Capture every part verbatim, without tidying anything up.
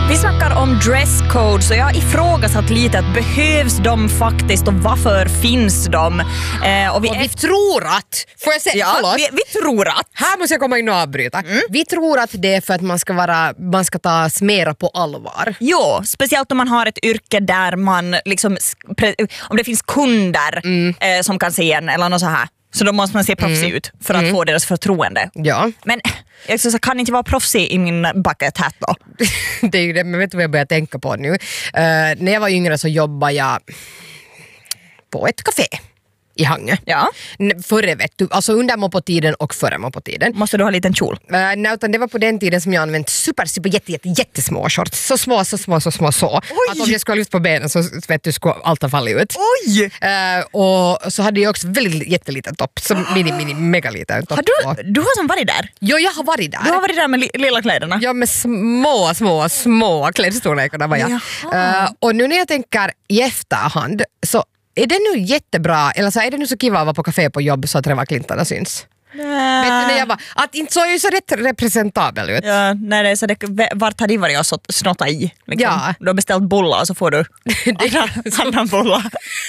Vi snackar om dresscode, så jag har ifrågasatt lite att behövs de faktiskt och varför finns de? Eh, och vi, och vi är... tror att, får jag säga, ja, vi, vi tror att. Här måste jag komma in och avbryta. Mm. Vi tror att det är för att man ska, vara, man ska tas mera på allvar. Jo, speciellt om man har ett yrke där man liksom, om det finns kunder mm. eh, som kan se en eller något så här. Så då måste man se proffsig mm. ut för att mm. få deras förtroende. Ja. Men jag så kan inte vara proffsig i min bucket hat då. Det är ju det, men vet du vad jag börjar tänka på nu? Uh, när jag var yngre så jobbade jag på ett café i Hangö. Ja. Före vet du, alltså under moppotiden och före moppotiden. Måste du ha en liten kjol? Uh, nej, utan det var på den tiden som jag använde super, super, jätte, jätte, jättesmå shorts. Så små, så små, så små, så. Oj. Att om jag skulle ha lyft på benen så vet du, skulle allt ha fallit ut. Oj! Uh, och så hade jag också väldigt jätteliten topp. Så mini, mini, megaliten topp. Har du, du har som varit där? Jo, jag har varit där. Du har varit där med li- lilla kläderna? Ja, med små, små, små klädstorlekarna var jag. Uh, och nu när jag tänker i efterhand så är det nu jättebra, eller så är det nu så kiva att vara på café på jobb så att revaklintarna syns? Nä. Vet du när jag var, att inte så är ju så rätt representabel ut. Ja, nej, det är så det, vart har de varit och så, snotta i? Liksom. Ja. Du har beställt bullar och så får du annan, annan bullar.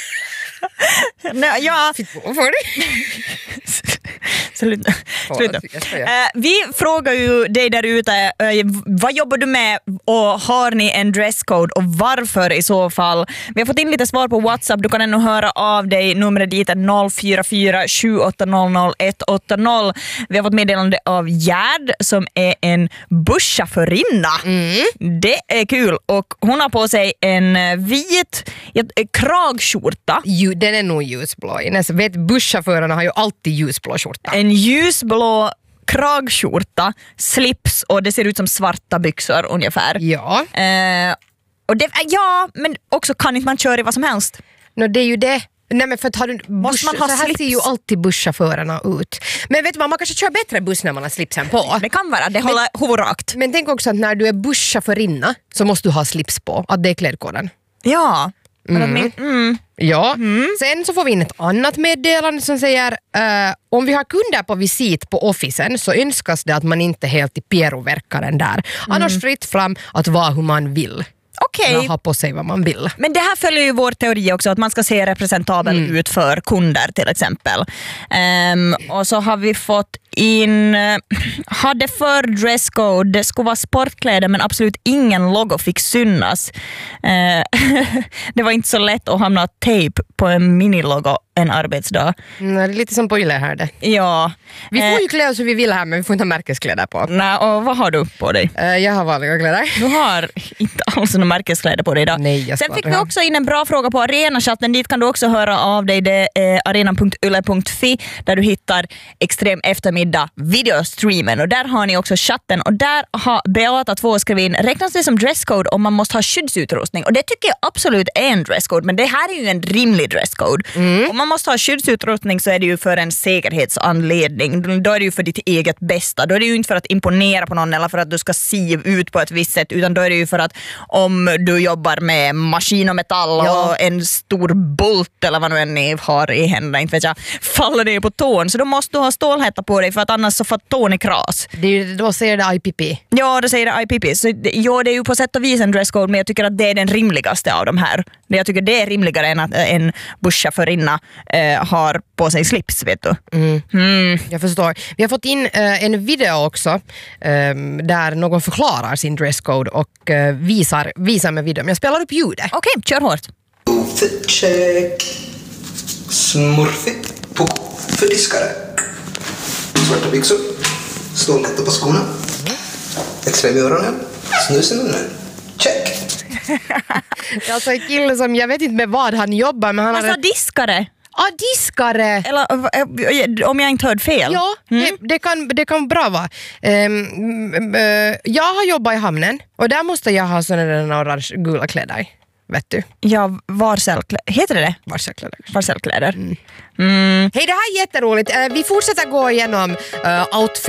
Nej, ja. Får du? Sluta. Sluta. Uh, vi frågar ju dig där ute, uh, vad jobbar du med och har ni en dresscode och varför i så fall? Vi har fått in lite svar på WhatsApp, du kan ännu höra av dig, numret dit är noll fyra fyra sju åtta noll noll ett åtta noll. Vi har fått meddelande av Gerd som är en busschaufförinna. Mm. Det är kul och hon har på sig en vit kragskjorta. Jo, den är nog ljusblå. Alltså, vet, busschaufförerna har ju alltid ljusblå skjorta. En ljusblå kragskjorta, slips och det ser ut som svarta byxor ungefär. Ja. Eh, och det, ja, men också kan inte man köra i vad som helst. No, det är ju det. Nej, men för att har du måste man ha så här slips? ser ju alltid busschaufförerna ut. Men vet du vad, man kanske kör bättre buss när man har slipsen på. Det kan vara, det håller huvudrakt. Men tänk också att när du är busschaufförinna så måste du ha slips på, att det är klädkoden. Ja. Mm. Mm. Ja, mm. Sen så får vi in ett annat meddelande som säger uh, om vi har kunder på visit på officen så önskas det att man inte helt i Piero-verkaren där. Mm. Annars fritt fram att vara hur man vill. Okej. Okay. Ha på sig vad man vill. Men det här följer ju vår teori också, att man ska se representabel mm. ut för kunder till exempel. Um, och så har vi fått in, hade för dresscode, det skulle vara sportkläder men absolut ingen logo fick synas. Uh, det var inte så lätt att hamna tejp på en minilogo en arbetsdag. Mm, det är lite som på Yle här det. Ja. Vi får ju klä oss hur vi vill här men vi får inte ha märkeskläder på. Nej, och vad har du på dig? Uh, jag har vanliga kläder. Du har inte alls några märkeskläder på dig idag. Nej, jag Sen fick vi också in en bra fråga på Arena-chatten. Dit kan du också höra av dig. Det är arena punkt yle punkt fi där du hittar Extrem eftermiddag videostreamen. Och där har ni också chatten. Och där har Beata två skrivit in, räknas det som dresscode om man måste ha skyddsutrustning? Och det tycker jag absolut är en dresscode. Men det här är ju en rimlig dresscode. Mm. Om man måste ha skyddsutrustning så är det ju för en säkerhetsanledning. Då är det ju för ditt eget bästa. Då är det ju inte för att imponera på någon eller för att du ska se ut på ett visst sätt. Utan då är det ju för att om du jobbar med maskin och metall ja. och en stor bult eller vad nu än ni har i händerna, inte vet jag, faller det på tån. Så då måste du ha stålhätta på dig för att annars så får tån i kras. Det är ju, då säger det I P P. Ja, då säger det I P P. Så ja, det är ju på sätt och vis en dresscode men jag tycker att det är den rimligaste av de här. Jag tycker det är rimligare än att en busschaufförinna eh, har på sig slips, vet du. Mm. Mm. Jag förstår. Vi har fått in eh, en video också eh, där någon förklarar sin dresscode och eh, visar, visar med videon. Jag spelar upp ljudet. Okej, okay, kör hårt. Fit check. Smurfigt på för diskare. Svarta byxor. Stålhätta på skorna. Mm. Extrem i öronen. Snus i munnen. Check. Alltså en kille som, jag vet inte med vad han jobbar men han alltså, har... diskare. Ja, ah, diskare. Eller om jag inte hörde fel. Ja, mm. det, det, kan, det kan bra vara. Um, uh, jag har jobbat i hamnen och där måste jag ha sådana där orange gula kläder. Vet du? Ja, varselkläder. Heter det det? Varselkläder. Varselkläder. Mm. Mm. Hej, det här är jätteroligt. Uh, vi fortsätter gå igenom uh, outfit